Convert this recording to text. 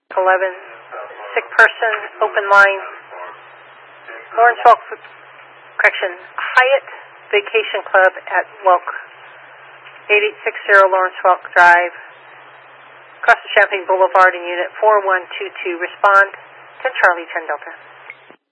11, sick person, open line, Lawrence Welk, correction, Hyatt Vacation Club at Welk, 8860 Lawrence Welk Drive, across the Champaign Boulevard in Unit 4122. Respond 10 Charlie 10 Delta.